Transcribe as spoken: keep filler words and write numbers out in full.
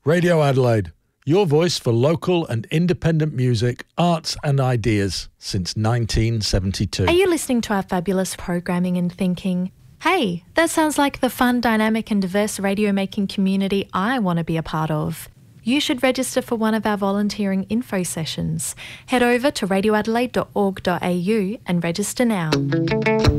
Radio Adelaide, your voice for local and independent music, arts and ideas since nineteen seventy-two. Are you listening to our fabulous programming and thinking, hey, that sounds like the fun, dynamic and diverse radio making community I want to be a part of? You should register for one of our volunteering info sessions. Head over to radio adelaide dot org dot a u and register now.